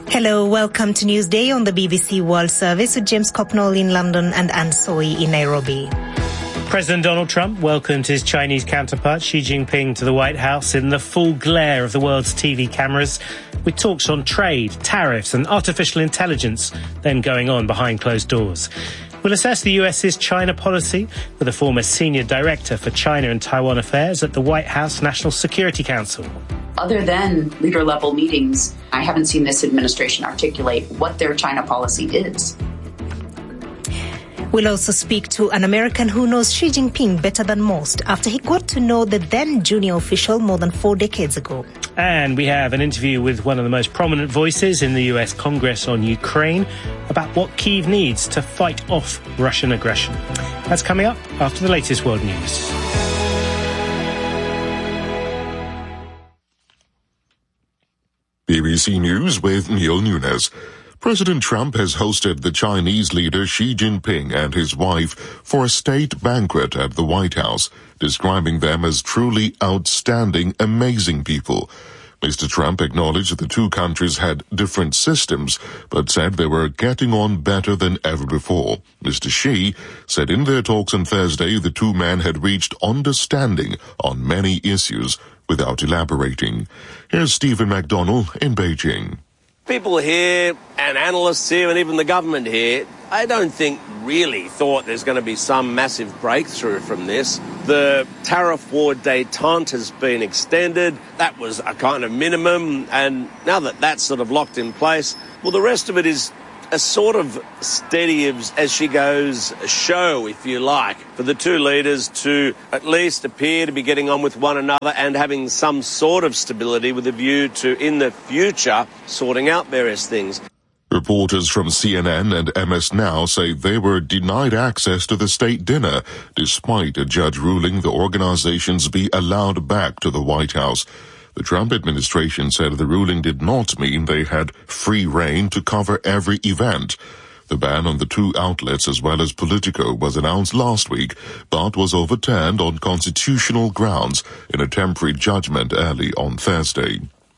Hello, welcome to Newsday on the BBC World Service with James Copnall in London and Anne Soy in Nairobi. President Donald Trump welcomed his Chinese counterpart Xi Jinping to the White House in the full glare of the world's TV cameras, with talks on trade, tariffs and artificial intelligence then going on behind closed doors. We'll assess the US's China policy with a former senior director for China and Taiwan affairs at the White House National Security Council. Other than leader-level meetings, I haven't seen this administration articulate what their China policy is. We'll also speak to an American who knows Xi Jinping better than most after he got to know the then junior official more than 4 decades ago. And we have an interview with one of the most prominent voices in the US Congress on Ukraine about what Kyiv needs to fight off Russian aggression. That's coming up after the latest world news. BBC News with Neil Nunes. President Trump has hosted the Chinese leader Xi Jinping and his wife for a state banquet at the White House, describing them as truly outstanding, amazing people. Mr. Trump acknowledged the two countries had different systems, but said they were getting on better than ever before. Mr. Xi said in their talks on Thursday the two men had reached understanding on many issues without elaborating. Here's Stephen McDonnell in Beijing. People here and analysts here and even the government here, I don't think really thought there's going to be some massive breakthrough from this. The tariff war détente has been extended. That was a kind of minimum. And now that that's sort of locked in place, well, the rest of it is a sort of steady as she goes show, if you like, for the two leaders to at least appear to be getting on with one another and having some sort of stability with a view to, in the future, sorting out various things. Reporters from CNN and MS Now say they were denied access to the state dinner, despite a judge ruling the organizations be allowed back to the White House. The Trump administration said the ruling did not mean they had free rein to cover every event. The ban on the two outlets as well as Politico was announced last week, but was overturned on constitutional grounds in a temporary judgment early on Thursday.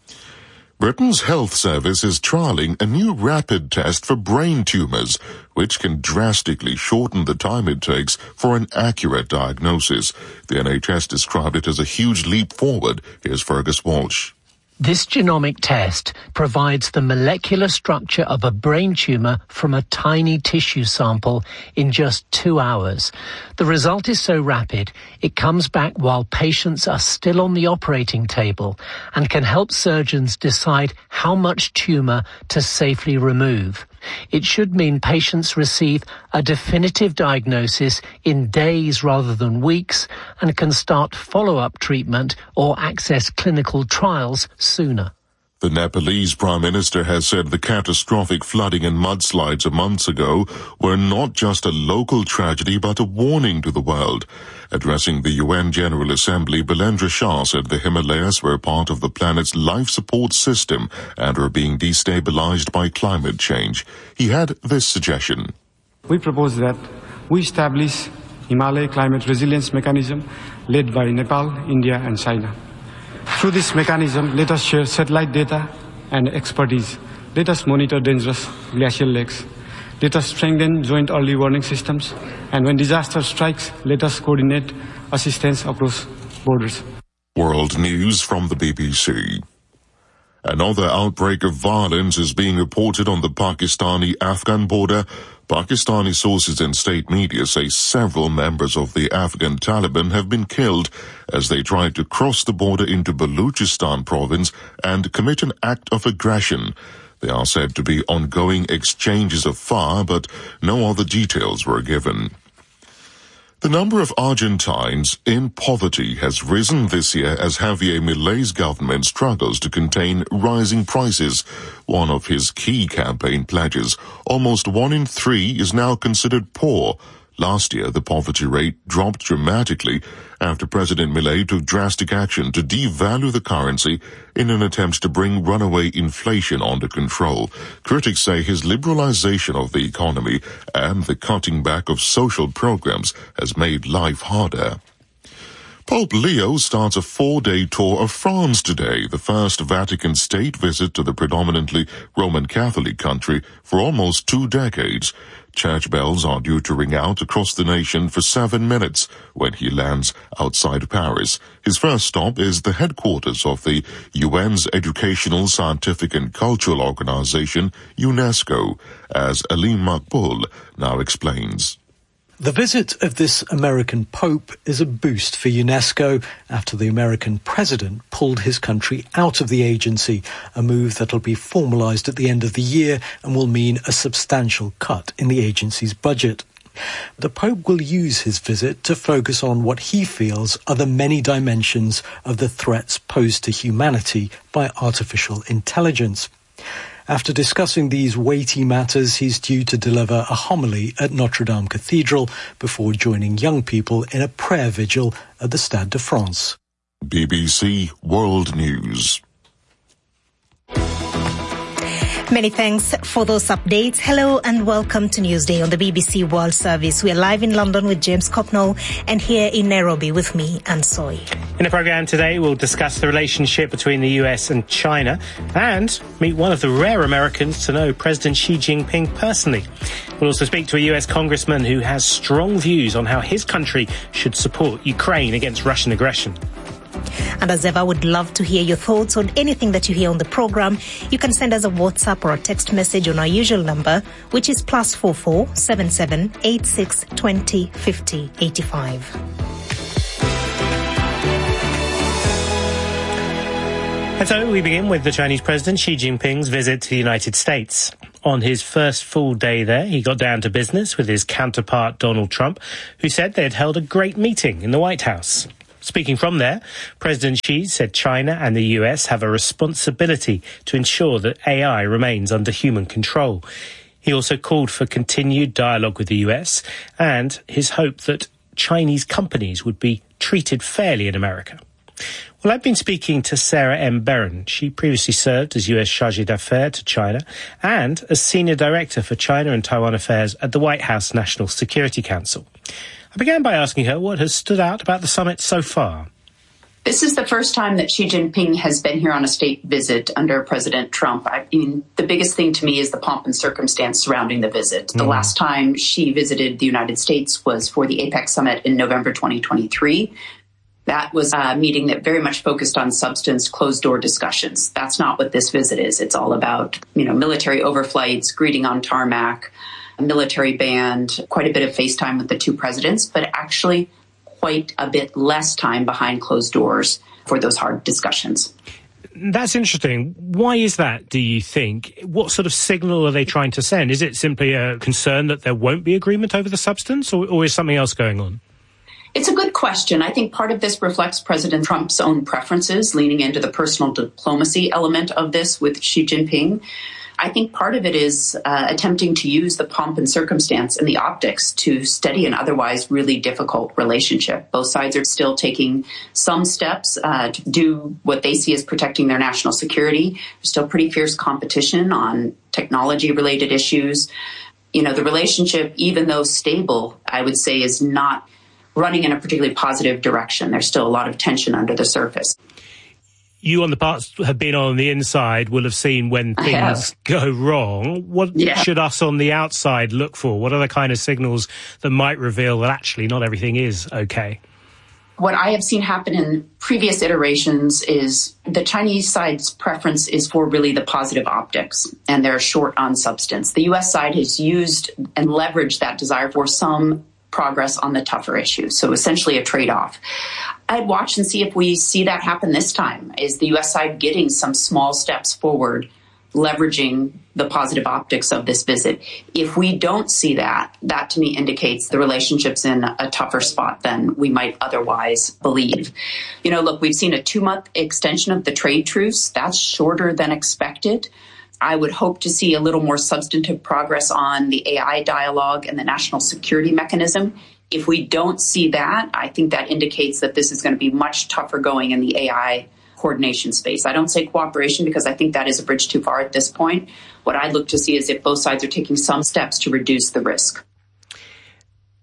Britain's health service is trialling a new rapid test for brain tumours, which can drastically shorten the time it takes for an accurate diagnosis. The NHS described it as a huge leap forward. Here's Fergus Walsh. This genomic test provides the molecular structure of a brain tumour from a tiny tissue sample in just 2 hours. The result is so rapid, it comes back while patients are still on the operating table and can help surgeons decide how much tumour to safely remove. It should mean patients receive a definitive diagnosis in days rather than weeks and can start follow-up treatment or access clinical trials sooner. The Nepalese Prime Minister has said the catastrophic flooding and mudslides a month ago were not just a local tragedy but a warning to the world. Addressing the UN General Assembly, Bilendra Shah said the Himalayas were part of the planet's life support system and are being destabilized by climate change. He had this suggestion. We propose that we establish Himalaya Climate Resilience Mechanism led by Nepal, India and China. Through this mechanism, let us share satellite data and expertise. Let us monitor dangerous glacial lakes. Let us strengthen joint early warning systems. And when disaster strikes, let us coordinate assistance across borders. World News from the BBC. Another outbreak of violence is being reported on the Pakistani-Afghan border. Pakistani sources and state media say several members of the Afghan Taliban have been killed as they tried to cross the border into Balochistan province and commit an act of aggression. There are said to be ongoing exchanges of fire, but no other details were given. The number of Argentines in poverty has risen this year as Javier Milei's government struggles to contain rising prices. One of his key campaign pledges, almost 1 in 3 is now considered poor. Last year, the poverty rate dropped dramatically after President Milei took drastic action to devalue the currency in an attempt to bring runaway inflation under control. Critics say his liberalization of the economy and the cutting back of social programs has made life harder. Pope Leo starts a 4-day tour of France today, the first Vatican state visit to the predominantly Roman Catholic country for almost 2 decades. Church bells are due to ring out across the nation for 7 minutes when he lands outside Paris. His first stop is the headquarters of the UN's Educational, Scientific and Cultural Organization, UNESCO, as Alim Makbul now explains. The visit of this American Pope is a boost for UNESCO after the American president pulled his country out of the agency, a move that'll be formalized at the end of the year and will mean a substantial cut in the agency's budget. The Pope will use his visit to focus on what he feels are the many dimensions of the threats posed to humanity by artificial intelligence. After discussing these weighty matters, he's due to deliver a homily at Notre Dame Cathedral before joining young people in a prayer vigil at the Stade de France. BBC World News. Many thanks for those updates. Hello and welcome to Newsday on the BBC World Service. We are live in London with James Copnall and here in Nairobi with me, Anne Soy. In the programme today, we'll discuss the relationship between the US and China and meet one of the rare Americans to know President Xi Jinping personally. We'll also speak to a US congressman who has strong views on how his country should support Ukraine against Russian aggression. And as ever, I would love to hear your thoughts on anything that you hear on the program. You can send us a WhatsApp or a text message on our usual number, which is +44 77 86 20 50 85. And so we begin with the Chinese President Xi Jinping's visit to the United States. On his first full day there, he got down to business with his counterpart Donald Trump, who said they had held a great meeting in the White House. Speaking from there, President Xi said China and the US have a responsibility to ensure that AI remains under human control. He also called for continued dialogue with the US and his hope that Chinese companies would be treated fairly in America. Well, I've been speaking to Sarah M. Barron. She previously served as US Chargé d'Affaires to China and as Senior Director for China and Taiwan Affairs at the White House National Security Council. I began by asking her what has stood out about the summit so far. This is the first time that Xi Jinping has been here on a state visit under President Trump. I mean, the biggest thing to me is the pomp and circumstance surrounding the visit. The last time Xi visited the United States was for the APEC summit in November 2023. That was a meeting that very much focused on substance, closed-door discussions. That's not what this visit is. It's all about, military overflights, greeting on tarmac, a military band, quite a bit of FaceTime with the two presidents, but actually quite a bit less time behind closed doors for those hard discussions. That's interesting. Why is that, do you think? What sort of signal are they trying to send? Is it simply a concern that there won't be agreement over the substance, or is something else going on? It's a good question. I think part of this reflects President Trump's own preferences, leaning into the personal diplomacy element of this with Xi Jinping. I think part of it is attempting to use the pomp and circumstance and the optics to steady an otherwise really difficult relationship. Both sides are still taking some steps to do what they see as protecting their national security. There's still pretty fierce competition on technology-related issues. The relationship, even though stable, I would say is not running in a particularly positive direction. There's still a lot of tension under the surface. You on the parts have been on the inside will have seen when things go wrong. What should us on the outside look for? What are the kind of signals that might reveal that actually not everything is okay? What I have seen happen in previous iterations is the Chinese side's preference is for really the positive optics, and they're short on substance. The U.S. side has used and leveraged that desire for some progress on the tougher issues. So essentially a trade-off. I'd watch and see if we see that happen this time. Is the U.S. side getting some small steps forward, leveraging the positive optics of this visit? If we don't see that, that to me indicates the relationship's in a tougher spot than we might otherwise believe. Look, we've seen a 2-month extension of the trade truce. That's shorter than expected. I would hope to see a little more substantive progress on the AI dialogue and the national security mechanism. If we don't see that, I think that indicates that this is going to be much tougher going in the AI coordination space. I don't say cooperation because I think that is a bridge too far at this point. What I'd look to see is if both sides are taking some steps to reduce the risk.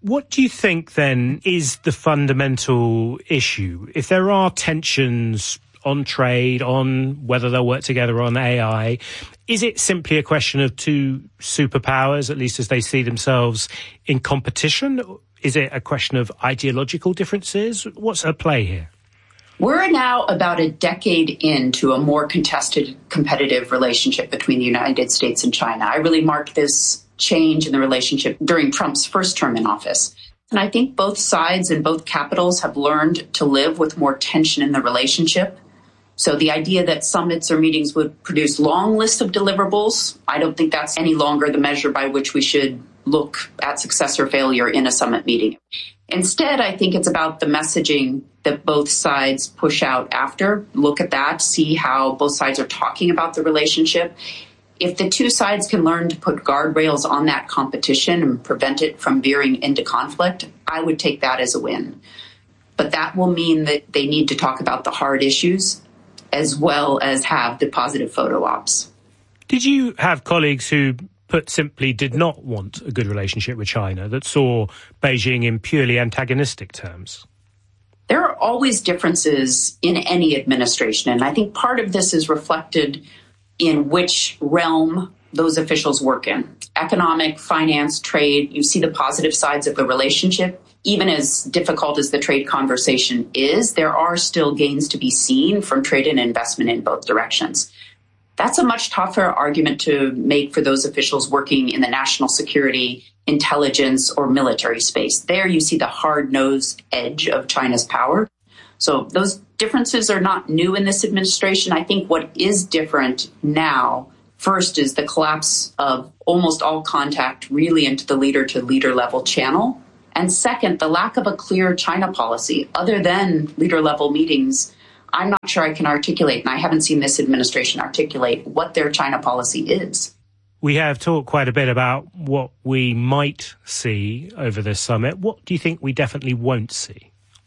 What do you think, then, is the fundamental issue? If there are tensions on trade, on whether they'll work together on AI, is it simply a question of two superpowers, at least as they see themselves, in competition? Is it a question of ideological differences? What's at play here? We're now about a decade into a more contested, competitive relationship between the United States and China. I really marked this change in the relationship during Trump's first term in office. And I think both sides and both capitals have learned to live with more tension in the relationship. So the idea that summits or meetings would produce long lists of deliverables, I don't think that's any longer the measure by which we should look at success or failure in a summit meeting. Instead, I think it's about the messaging that both sides push out after. Look at that, see how both sides are talking about the relationship. If the two sides can learn to put guardrails on that competition and prevent it from veering into conflict, I would take that as a win. But that will mean that they need to talk about the hard issues as well as have the positive photo ops. Did you have colleagues who, put simply, did not want a good relationship with China, that saw Beijing in purely antagonistic terms? There are always differences in any administration, and I think part of this is reflected in which realm those officials work in. Economic, finance, trade, you see the positive sides of the relationship. Even as difficult as the trade conversation is, there are still gains to be seen from trade and investment in both directions. That's a much tougher argument to make for those officials working in the national security, intelligence, or military space. There you see the hard-nosed edge of China's power. So those differences are not new in this administration. I think what is different now, first, is the collapse of almost all contact really into the leader-to-leader level channel. And second, the lack of a clear China policy. Other than leader-level meetings, I'm not sure I can articulate, and I haven't seen this administration articulate, what their China policy is. We have talked quite a bit about what we might see over this summit. What do you think we definitely won't see?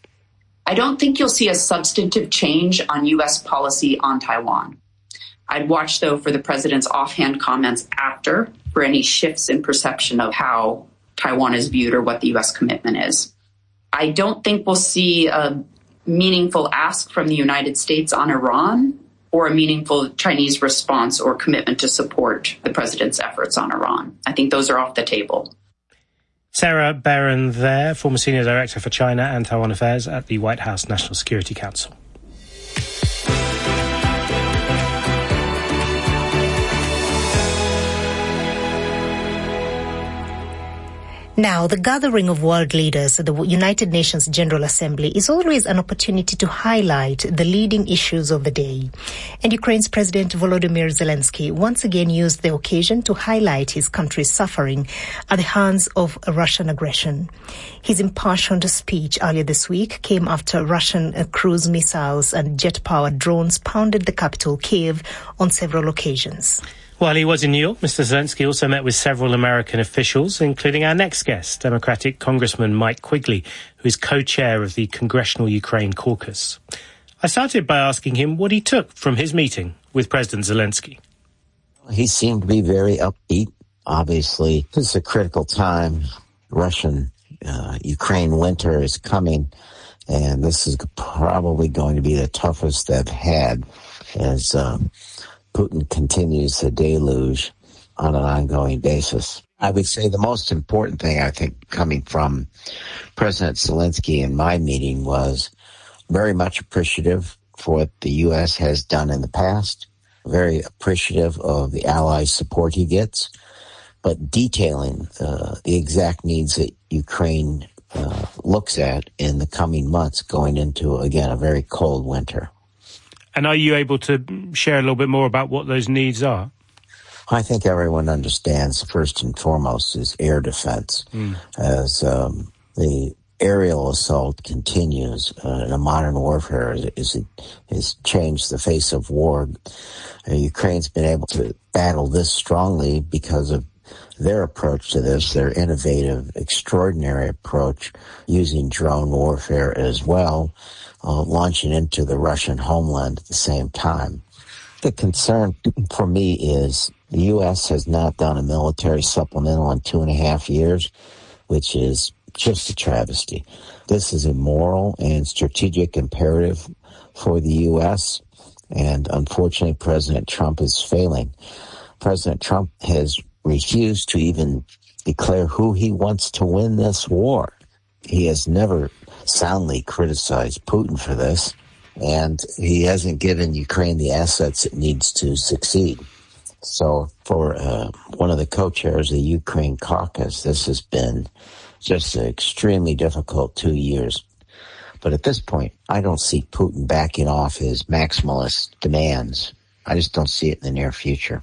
I don't think you'll see a substantive change on U.S. policy on Taiwan. I'd watch, though, for the president's offhand comments after for any shifts in perception of how Taiwan is viewed or what the U.S. commitment is. I don't think we'll see a meaningful ask from the United States on Iran or a meaningful Chinese response or commitment to support the president's efforts on Iran. I think those are off the table. Sarah Barron there, former Senior Director for China and Taiwan Affairs at the White House National Security Council. Now, the gathering of world leaders at the United Nations General Assembly is always an opportunity to highlight the leading issues of the day. And Ukraine's President Volodymyr Zelensky once again used the occasion to highlight his country's suffering at the hands of Russian aggression. His impassioned speech earlier this week came after Russian cruise missiles and jet-powered drones pounded the capital, Kyiv, on several occasions. While he was in New York, Mr. Zelensky also met with several American officials, including our next guest, Democratic Congressman Mike Quigley, who is co-chair of the Congressional Ukraine Caucus. I started by asking him what he took from his meeting with President Zelensky. He seemed to be very upbeat. Obviously, this is a critical time. Russian-Ukraine winter is coming, and this is probably going to be the toughest they've had as Putin continues the deluge on an ongoing basis. I would say the most important thing, I think, coming from President Zelensky in my meeting was very much appreciative for what the U.S. has done in the past, very appreciative of the allies' support he gets, but detailing the exact needs that Ukraine looks at in the coming months going into, again, a very cold winter. And are you able to share a little bit more about what those needs are? I think everyone understands first and foremost is air defense. As the aerial assault continues in a modern warfare, has changed the face of war. Ukraine's been able to battle this strongly because of their approach to this, their innovative, extraordinary approach using drone warfare as well, launching into the Russian homeland at the same time. The concern for me is the U.S. has not done a military supplemental in 2.5 years, which is just a travesty. This is a moral and strategic imperative for the U.S., and unfortunately, President Trump is failing. President Trump has refused to even declare who he wants to win this war. He has never soundly criticized Putin for this, and he hasn't given Ukraine the assets it needs to succeed. So for one of the co-chairs of the Ukraine caucus, this has been just an extremely difficult 2 years. But at this point, I don't see Putin backing off his maximalist demands. I just don't see it in the near future.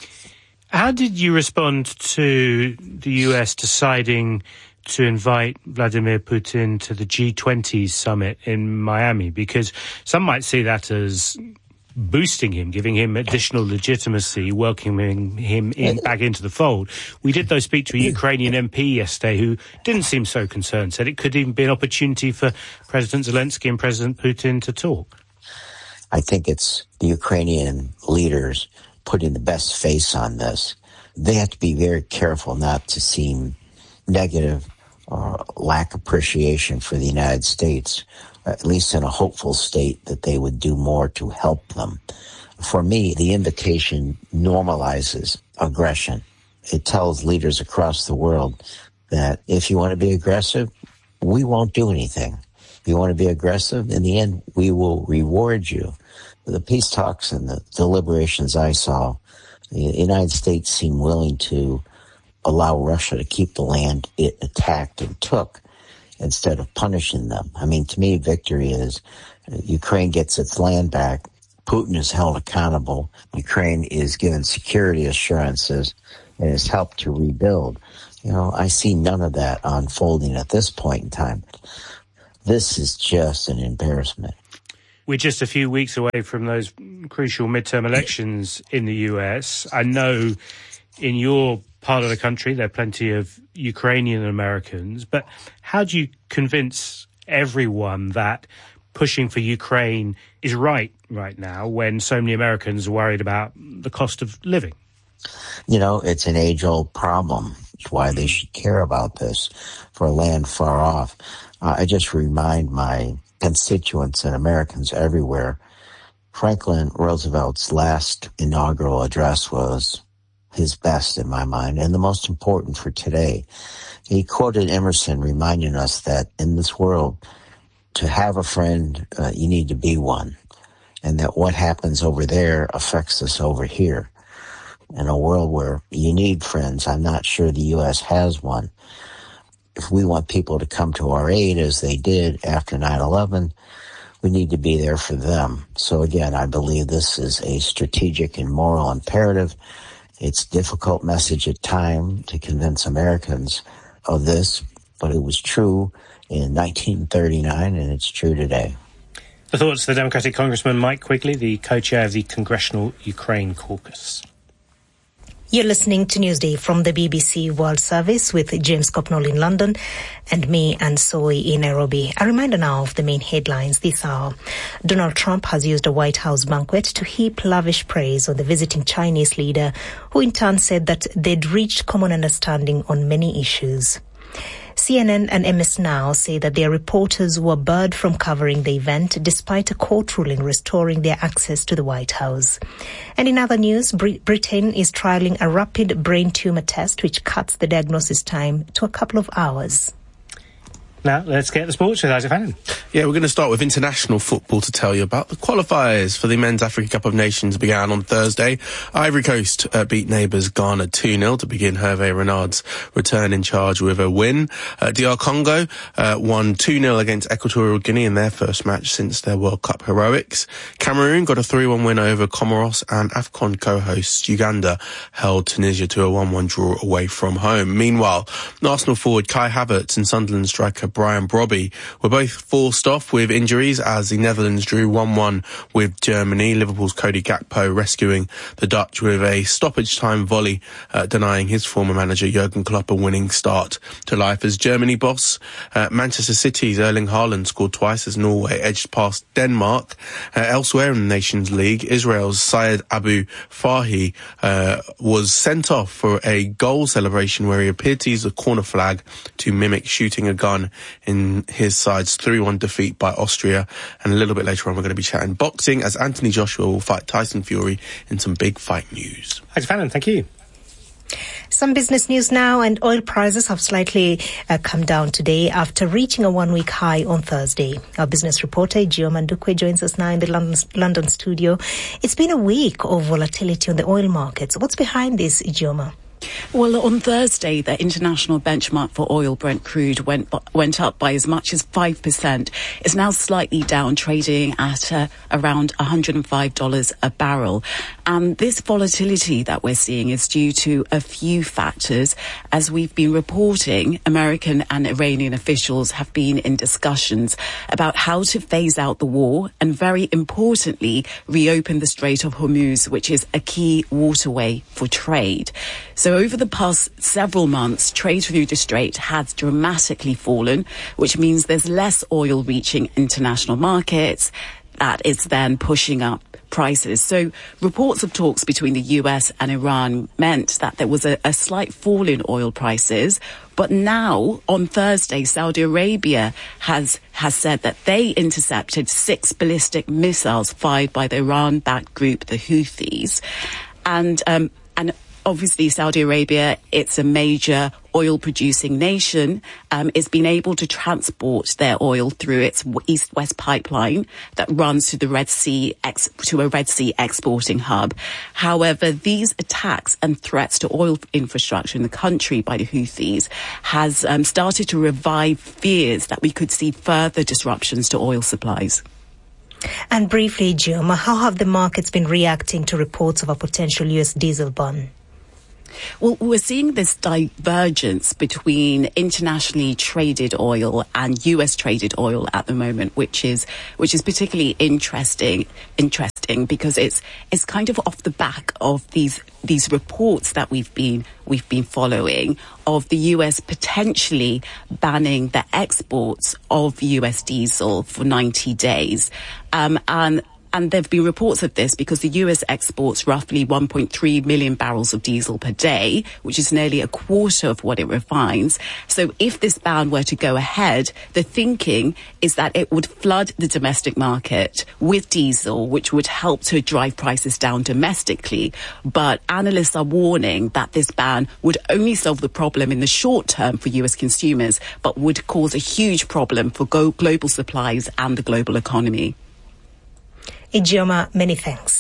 How did you respond to the US deciding to invite Vladimir Putin to the G20 summit in Miami? Because some might see that as boosting him, giving him additional legitimacy, welcoming him back into the fold. We did, though, speak to a Ukrainian MP yesterday who didn't seem so concerned, said it could even be an opportunity for President Zelensky and President Putin to talk. I think it's the Ukrainian leaders putting the best face on this. They have to be very careful not to seem negative or lack appreciation for the United States, at least in a hopeful state that they would do more to help them. For me, the invitation normalizes aggression. It tells leaders across the world that if you want to be aggressive, we won't do anything. If you want to be aggressive, in the end, we will reward you. The peace talks and the deliberations I saw, the United States seemed willing to allow Russia to keep the land it attacked and took instead of punishing them. I mean, to me, victory is Ukraine gets its land back, Putin is held accountable, Ukraine is given security assurances, and is helped to rebuild. You know, I see none of that unfolding at this point in time. This is just an embarrassment. We're just a few weeks away from those crucial midterm elections in the US. I know in your part of the country there are plenty of Ukrainian Americans, but how do you convince everyone that pushing for Ukraine is right now when so many Americans are worried about the cost of living? You know, it's an age-old problem. It's why they should care about this for a land far off. I just remind my constituents and Americans everywhere, Franklin Roosevelt's last inaugural address was his best in my mind and the most important for today. He quoted Emerson reminding us that in this world, to have a friend, you need to be one, and that what happens over there affects us over here. In a world where you need friends, I'm not sure the U.S. has one. If we want people to come to our aid as they did after 9/11, we need to be there for them. So again, I believe this is a strategic and moral imperative. It's a difficult message at time to convince Americans of this, but it was true in 1939 and it's true today. The thoughts of the Democratic Congressman Mike Quigley, the co-chair of the Congressional Ukraine Caucus. You're listening to Newsday from the BBC World Service with James Copnall in London and me, Anne Soy, in Nairobi. A reminder now of the main headlines this hour. Donald Trump has used a White House banquet to heap lavish praise on the visiting Chinese leader, who in turn said that they'd reached common understanding on many issues. CNN and MS Now say that their reporters were barred from covering the event despite a court ruling restoring their access to the White House. And in other news, Britain is trialling a rapid brain tumour test which cuts the diagnosis time to a couple of hours. Now, let's get the sports with Isaac Fannin. Yeah, we're going to start with international football to tell you about. The qualifiers for the Men's Africa Cup of Nations began on Thursday. Ivory Coast beat neighbours Ghana 2-0 to begin Hervé Renard's return in charge with a win. DR Congo won 2-0 against Equatorial Guinea in their first match since their World Cup heroics. Cameroon got a 3-1 win over Comoros, and AFCON co-hosts Uganda held Tunisia to a 1-1 draw away from home. Meanwhile, Arsenal forward Kai Havertz and Sunderland striker Brian Brobby were both forced off with injuries as the Netherlands drew 1-1 with Germany. Liverpool's Cody Gakpo rescuing the Dutch with a stoppage time volley, denying his former manager Jurgen Klopp a winning start to life as Germany boss. Manchester City's Erling Haaland scored twice as Norway edged past Denmark. Elsewhere in the Nations League, Israel's Syed Abu Fahi was sent off for a goal celebration where he appeared to use a corner flag to mimic shooting a gun in his side's 3-1 defeat by Austria. And a little bit later on, we're going to be chatting boxing as Anthony Joshua will fight Tyson Fury in some big fight news. Thanks, Fallon. Thank you. Some business news now, and oil prices have slightly come down today after reaching a one-week high on Thursday. Our business reporter, Ijeoma Ndukwe, joins us now in the London studio. It's been a week of volatility on the oil markets. What's behind this, Ijeoma? Well, on Thursday, the international benchmark for oil, Brent crude, went up by as much as 5%. It's now slightly down, trading at around $105 a barrel. And this volatility that we're seeing is due to a few factors. As we've been reporting, American and Iranian officials have been in discussions about how to phase out the war and, very importantly, reopen the Strait of Hormuz, which is a key waterway for trade. So over the past several months, trade through the strait has dramatically fallen, which means there's less oil reaching international markets. That is then pushing up prices. So reports of talks between the US and Iran meant that there was a slight fall in oil prices. But now, on Thursday, Saudi Arabia has said that they intercepted 6 ballistic missiles fired by the Iran-backed group, the Houthis. And obviously, Saudi Arabia, it's a major oil-producing nation. It's been able to transport their oil through its east-west pipeline that runs to the Red Sea, to a Red Sea exporting hub. However, these attacks and threats to oil infrastructure in the country by the Houthis has started to revive fears that we could see further disruptions to oil supplies. And briefly, Ijeoma, how have the markets been reacting to reports of a potential US diesel ban? Well, we're seeing this divergence between internationally traded oil and US traded oil at the moment, which is particularly interesting because it's kind of off the back of these reports that we've been following of the US potentially banning the exports of US diesel for 90 days. And there have been reports of this because the US exports roughly 1.3 million barrels of diesel per day, which is nearly a quarter of what it refines. So if this ban were to go ahead, the thinking is that it would flood the domestic market with diesel, which would help to drive prices down domestically. But analysts are warning that this ban would only solve the problem in the short term for US consumers, but would cause a huge problem for global supplies and the global economy. Ijeoma, many thanks.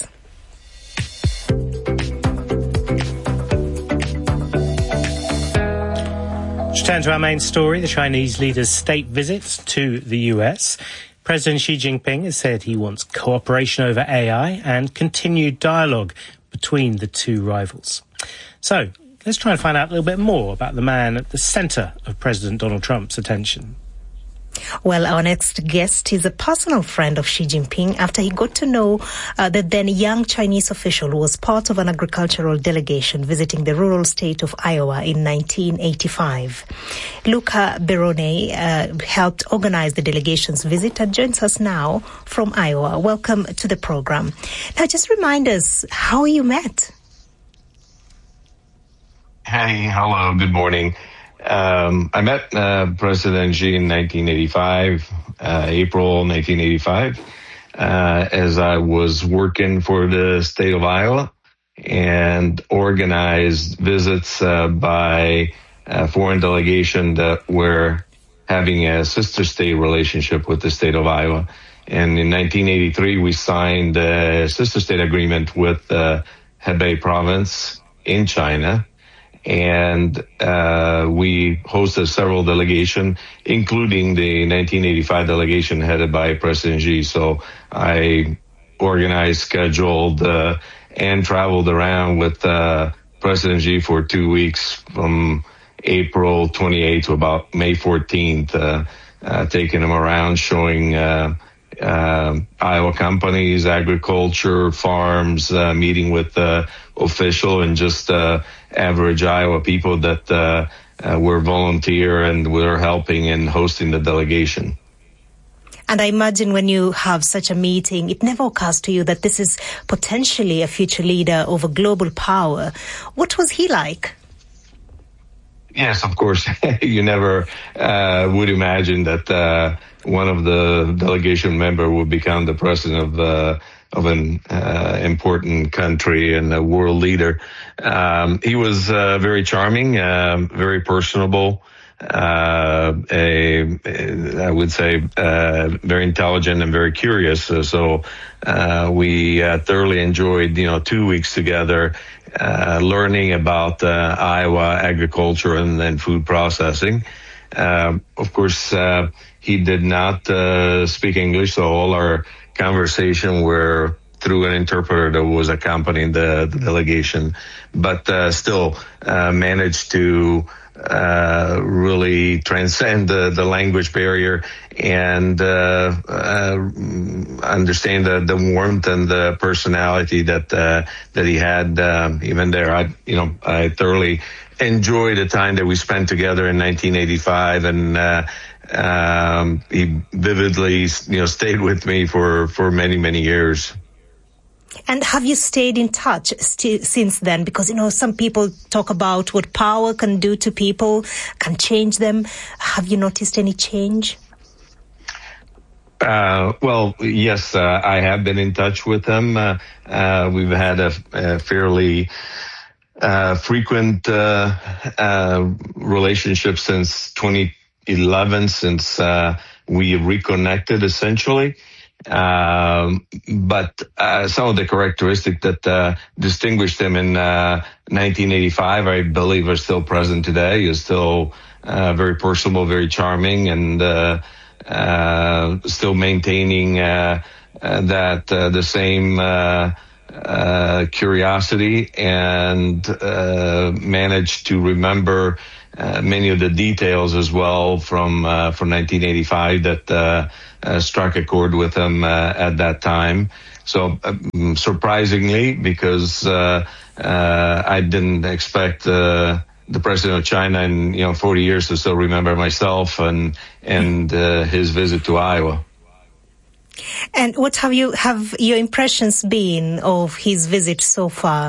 Let's turn to our main story, the Chinese leader's state visit to the US. President Xi Jinping has said he wants cooperation over AI and continued dialogue between the two rivals. So, let's try and find out a little bit more about the man at the centre of President Donald Trump's attention. Well, our next guest is a personal friend of Xi Jinping after he got to know the then young Chinese official who was part of an agricultural delegation visiting the rural state of Iowa in 1985. Luca Berone helped organize the delegation's visit and joins us now from Iowa. Welcome to the program. Now, just remind us how you met. Hey, hello, good morning. I met President Xi in 1985, April 1985, as I was working for the state of Iowa and organized visits by a foreign delegation that were having a sister state relationship with the state of Iowa. And in 1983, we signed a sister state agreement with Hebei province in China. And we hosted several delegations, including the 1985 delegation headed by President Xi. So I organized, scheduled, and traveled around with President Xi for 2 weeks from April 28th to about May 14th taking him around, showing Iowa companies, agriculture, farms, meeting with official and just average Iowa people that were volunteer and were helping in hosting the delegation. And I imagine when you have such a meeting, it never occurs to you that this is potentially a future leader of a global power. What was he like? Yes, of course. You never would imagine that one of the delegation member would become the president of an important country and a world leader. He was very charming, very personable. I would say very intelligent and very curious. So we thoroughly enjoyed 2 weeks together, learning about Iowa agriculture and food processing. Of course, he did not speak English, so all our conversation were through an interpreter that was accompanying the delegation, but still managed to really transcend the language barrier and understand the warmth and the personality that he had even there. I thoroughly enjoyed the time that we spent together in 1985, and he vividly stayed with me for many years. And have you stayed in touch since then? Because, some people talk about what power can do to people, can change them. Have you noticed any change? Well, yes, I have been in touch with him. We've had a fairly frequent relationship since 2011, since we reconnected, essentially. But some of the characteristics that distinguished him in 1985, I believe, are still present today. He is still very personable, very charming, and still maintaining that the same curiosity, and managed to remember many of the details as well from 1985 that struck a chord with him at that time. So surprisingly, because I didn't expect the president of China in 40 years to still remember myself and his visit to Iowa. And what have your impressions been of his visit so far?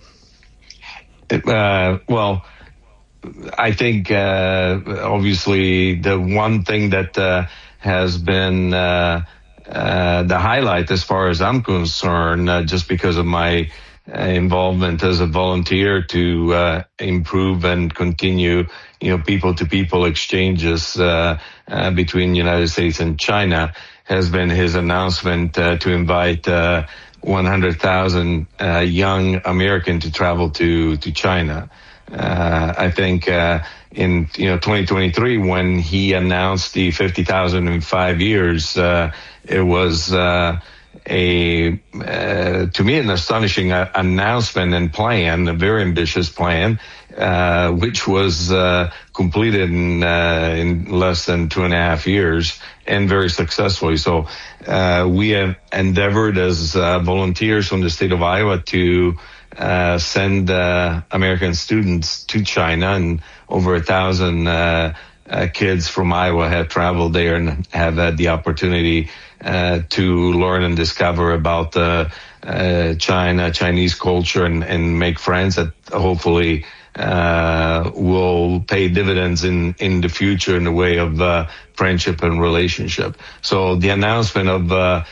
Well, I think obviously the one thing that has been the highlight, as far as I'm concerned, just because of my involvement as a volunteer to improve and continue, people-to-people exchanges between the United States and China, has been his announcement to invite 100,000 young Americans to travel to China. I think in 2023, when he announced the 50,000 in 5 years, it was to me an astonishing announcement and plan, a very ambitious plan, which was completed in less than 2.5 years, and very successfully. So we have endeavored as volunteers from the state of Iowa to send American students to China, and over 1,000 kids from Iowa have traveled there and have had the opportunity to learn and discover about China, Chinese culture, and make friends that hopefully will pay dividends in the future in the way of friendship and relationship. So the announcement of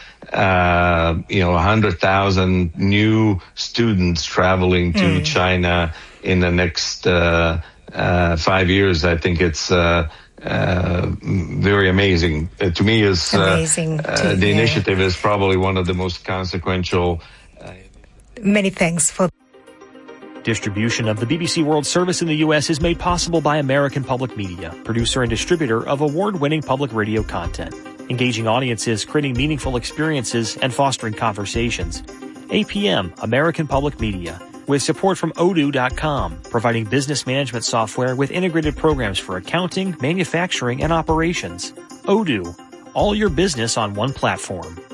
100,000 new students traveling to China in the next 5 years, I think it's very amazing. To me, is the initiative is probably one of the most consequential. Many thanks for. Distribution of the BBC World Service in the U.S. is made possible by American Public Media, producer and distributor of award-winning public radio content, engaging audiences, creating meaningful experiences, and fostering conversations. APM, American Public Media, with support from Odoo.com, providing business management software with integrated programs for accounting, manufacturing, and operations. Odoo, all your business on one platform.